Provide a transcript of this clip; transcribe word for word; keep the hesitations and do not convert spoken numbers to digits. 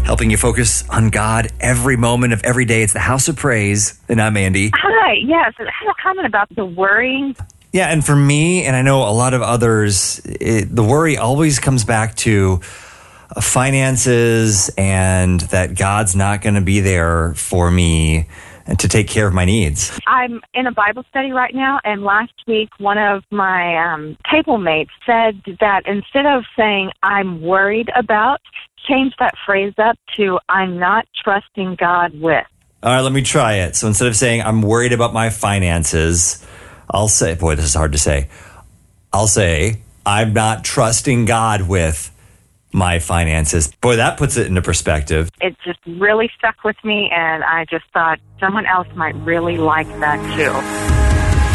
helping you focus on God every moment of every day. It's the House of Praise, and I'm Andy. Hi, yes. I had a comment about the worrying. Yeah, and for me, and I know a lot of others, it, the worry always comes back to finances and that God's not going to be there for me and to take care of my needs. I'm in a Bible study right now, and last week one of my um, table mates said that instead of saying, I'm worried about, change that phrase up to, I'm not trusting God with. All right, let me try it. So instead of saying, I'm worried about my finances, I'll say, boy, this is hard to say. I'll say, I'm not trusting God with my finances. Boy, that puts it into perspective. It just really stuck with me, and I just thought someone else might really like that too.